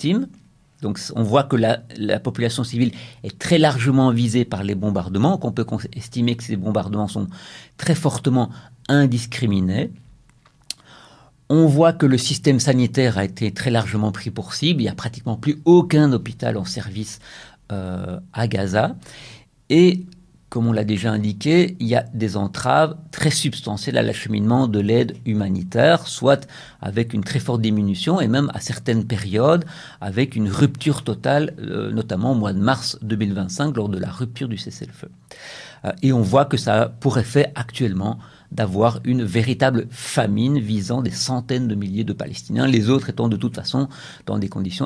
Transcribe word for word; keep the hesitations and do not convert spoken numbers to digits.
victimes. Donc on voit que la, la population civile est très largement visée par les bombardements, qu'on peut estimer que ces bombardements sont très fortement indiscriminés. On voit que le système sanitaire a été très largement pris pour cible. Il n'y a pratiquement plus aucun hôpital en service euh, à Gaza. Et comme on l'a déjà indiqué, il y a des entraves très substantielles à l'acheminement de l'aide humanitaire, soit avec une très forte diminution et même à certaines périodes avec une rupture totale, euh, notamment au mois de mars deux mille vingt-cinq, lors de la rupture du cessez-le-feu. Euh, et on voit que ça a pour effet actuellement d'avoir une véritable famine visant des centaines de milliers de Palestiniens, les autres étant de toute façon dans des conditions